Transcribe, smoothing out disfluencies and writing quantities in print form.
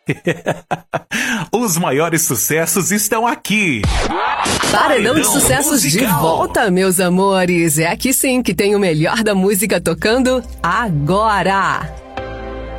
Os maiores sucessos estão aqui. Paredão de Sucessos musical. De volta, meus amores. É aqui sim que tem o melhor da música tocando agora.